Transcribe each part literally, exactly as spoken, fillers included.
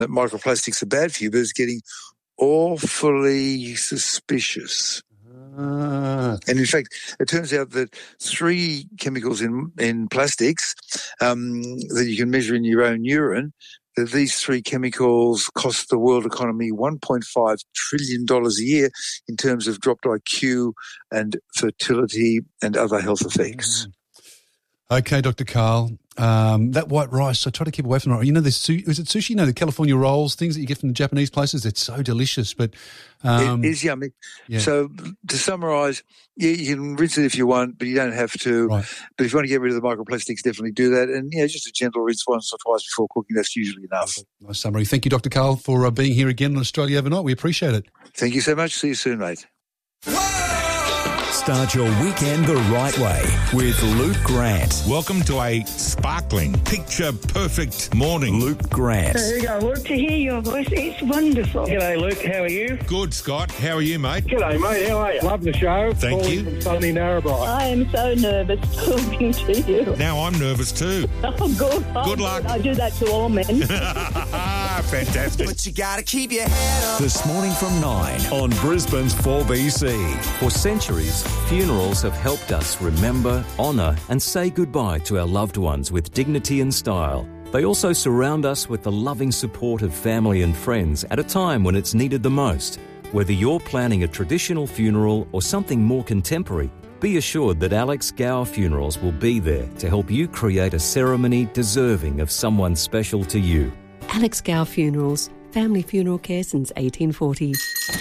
that microplastics are bad for you, but it's getting awfully suspicious. Ah. And in fact, it turns out that three chemicals in in plastics um, that you can measure in your own urine, that these three chemicals cost the world economy one point five trillion dollars a year in terms of dropped I Q and fertility and other health effects. Okay, Doctor Karl. Um, that white rice, I try to keep away from it. You know, the su- is it sushi? You know, the California rolls, things that you get from the Japanese places, it's so delicious. But um, it is yummy. Yeah. So to summarise, yeah, you can rinse it if you want, but you don't have to. Right. But if you want to get rid of the microplastics, definitely do that. And, yeah, just a gentle rinse once or twice before cooking, that's usually enough. Nice summary. Thank you, Doctor Karl, for uh, being here again on Australia Overnight. We appreciate it. Thank you so much. See you soon, mate. Start your weekend the right way with Luke Grant. Welcome to a sparkling, picture-perfect morning. Luke Grant. There you go. Well, to hear your voice, it's wonderful. G'day, Luke. How are you? Good, Scott. How are you, mate? G'day, mate. How are you? Love the show. Thank Calling you. From sunny Narrabri. I am so nervous talking to you. Now I'm nervous too. Oh, good. Oh, Good luck. I do that to all men. Fantastic. But you gotta keep your head up. This morning from nine on Brisbane's four B C. For centuries, funerals have helped us remember, honour and say goodbye to our loved ones with dignity and style. They also surround us with the loving support of family and friends at a time when it's needed the most. Whether you're planning a traditional funeral or something more contemporary, be assured that Alex Gower Funerals will be there to help you create a ceremony deserving of someone special to you. Alex Gower Funerals, family funeral care since eighteen forty.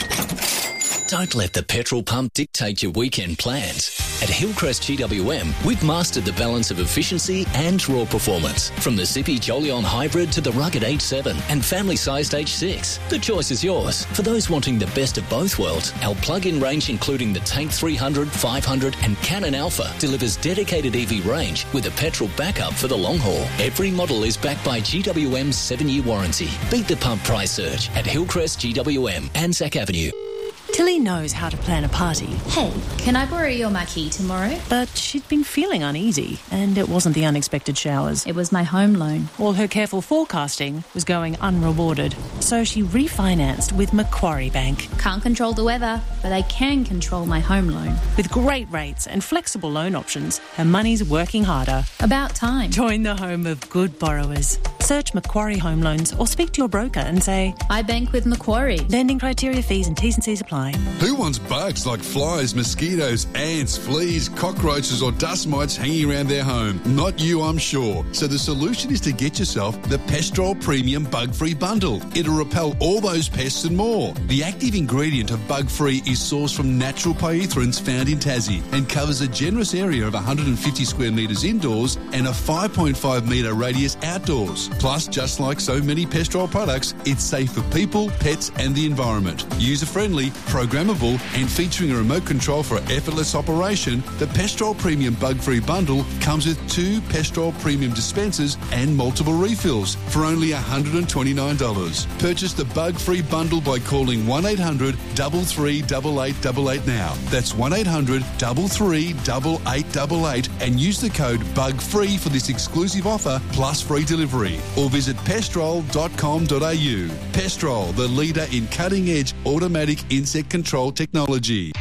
Don't let the petrol pump dictate your weekend plans. At Hillcrest G W M, we've mastered the balance of efficiency and raw performance. From the zippy Jolion Hybrid to the rugged H seven and family-sized H six. The choice is yours. For those wanting the best of both worlds, our plug-in range including the Tank three hundred, five hundred and Cannon Alpha delivers dedicated E V range with a petrol backup for the long haul. Every model is backed by G W M's seven-year warranty. Beat the pump price surge at Hillcrest G W M, Anzac Avenue. Tilly knows how to plan a party. Hey, can I borrow your marquee tomorrow? But she'd been feeling uneasy, and it wasn't the unexpected showers. It was my home loan. All her careful forecasting was going unrewarded. So she refinanced with Macquarie Bank. Can't control the weather, but I can control my home loan. With great rates and flexible loan options, her money's working harder. About time. Join the home of good borrowers. Search Macquarie Home Loans or speak to your broker and say, I bank with Macquarie. Lending criteria, fees and T's and C's apply. Who wants bugs like flies, mosquitoes, ants, fleas, cockroaches or dust mites hanging around their home? Not you, I'm sure. So the solution is to get yourself the Pestrol Premium Bug-Free Bundle. It'll repel all those pests and more. The active ingredient of Bug-Free is sourced from natural pyrethroids found in Tassie and covers a generous area of one hundred fifty square metres indoors and a five point five metre radius outdoors. Plus, just like so many Pestrol products, it's safe for people, pets and the environment. User-friendly, programmable and featuring a remote control for effortless operation, the Pestrol Premium Bug-Free Bundle comes with two Pestrol Premium dispensers and multiple refills for only one hundred twenty-nine dollars. Purchase the Bug-Free Bundle by calling one eight hundred, three three eight eight eight eight now. That's one eight hundred, three three eight eight eight eight and use the code BUGFREE for this exclusive offer plus free delivery. Or visit pestrol dot com dot a u. Pestrol, the leader in cutting-edge automatic insect control technology.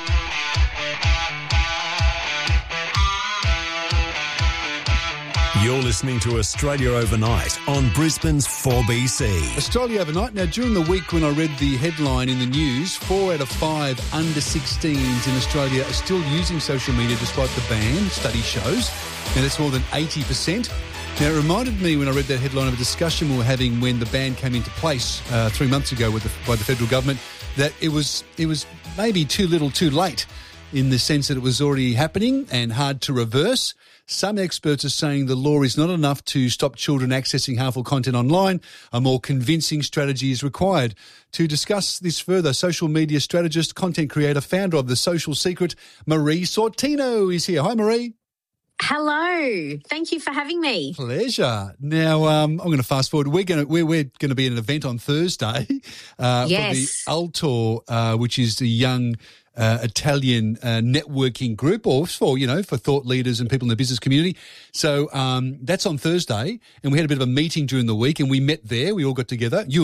You're listening to Australia Overnight on Brisbane's four B C. Australia Overnight. Now, during the week when I read the headline in the news, four out of five under sixteens in Australia are still using social media despite the ban, study shows. Now, that's more than eighty percent. Now, it reminded me when I read that headline of a discussion we were having when the ban came into place uh, three months ago with the, by the federal government, that it was it was maybe too little too late in the sense that it was already happening and hard to reverse. Some experts are saying the law is not enough to stop children accessing harmful content online. A more convincing strategy is required. To discuss this further, social media strategist, content creator, founder of The Social Secret, Marie Sortino is here. Hi, Marie. Hello. Thank you for having me. Pleasure. Now, um, I'm going to fast forward. We're going to we're, we're going to be at an event on Thursday uh, yes. for the Altor, uh, which is the young uh, Italian uh, networking group, or for, you know, for thought leaders and people in the business community. So um, that's on Thursday, and we had a bit of a meeting during the week, and we met there. We all got together. You